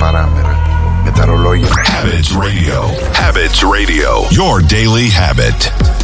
παράμερα με τα ρολόγια. Habits Radio. Habits Radio. Your daily habit.